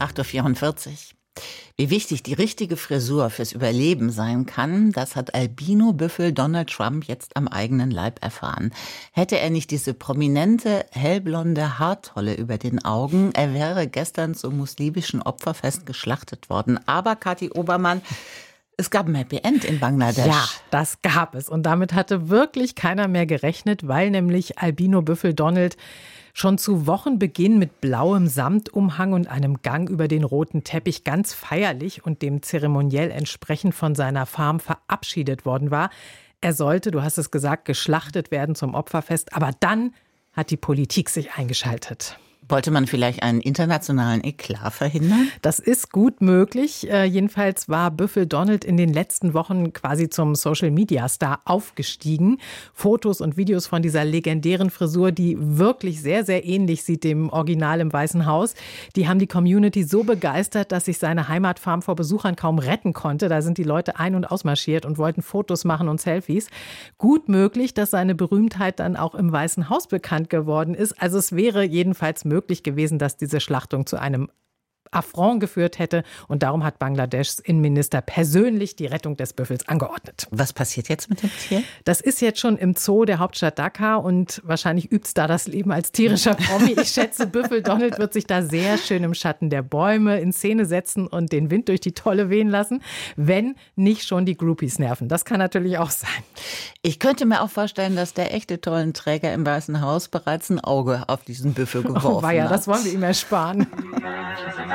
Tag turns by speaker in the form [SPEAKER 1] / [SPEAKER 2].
[SPEAKER 1] 8:44 Uhr. Wie wichtig die richtige Frisur fürs Überleben sein kann, das hat Albino-Büffel Donald Trump jetzt am eigenen Leib erfahren. Hätte er nicht diese prominente, hellblonde Haartolle über den Augen, er wäre gestern zum muslimischen Opferfest geschlachtet worden. Aber Kathi Obermann, es gab ein Happy End in Bangladesch.
[SPEAKER 2] Ja, das gab es. Und damit hatte wirklich keiner mehr gerechnet, weil nämlich Albino-Büffel Donald schon zu Wochenbeginn mit blauem Samtumhang und einem Gang über den roten Teppich ganz feierlich und dem zeremoniell entsprechend von seiner Farm verabschiedet worden war. Er sollte, du hast es gesagt, geschlachtet werden zum Opferfest. Aber dann hat die Politik sich eingeschaltet.
[SPEAKER 1] Wollte man vielleicht einen internationalen Eklat verhindern?
[SPEAKER 2] Das ist gut möglich. Jedenfalls war Büffel Donald in den letzten Wochen quasi zum Social-Media-Star aufgestiegen. Fotos und Videos von dieser legendären Frisur, die wirklich sehr, sehr ähnlich sieht dem Original im Weißen Haus, die haben die Community so begeistert, dass sich seine Heimatfarm vor Besuchern kaum retten konnte. Da sind die Leute ein- und ausmarschiert und wollten Fotos machen und Selfies. Gut möglich, dass seine Berühmtheit dann auch im Weißen Haus bekannt geworden ist. Also es wäre jedenfalls möglich gewesen, dass diese Schlachtung zu einem Affront geführt hätte. Und darum hat Bangladeschs Innenminister persönlich die Rettung des Büffels angeordnet.
[SPEAKER 1] Was passiert jetzt mit dem Tier?
[SPEAKER 2] Das ist jetzt schon im Zoo der Hauptstadt Dhaka und wahrscheinlich übt es da das Leben als tierischer Promi. Ich schätze, Büffel Donald wird sich da sehr schön im Schatten der Bäume in Szene setzen und den Wind durch die Tolle wehen lassen, wenn nicht schon die Groupies nerven. Das kann natürlich auch sein.
[SPEAKER 1] Ich könnte mir auch vorstellen, dass der echte Tollenträger im Weißen Haus bereits ein Auge auf diesen Büffel geworfen hat.
[SPEAKER 2] Das wollen wir ihm ersparen.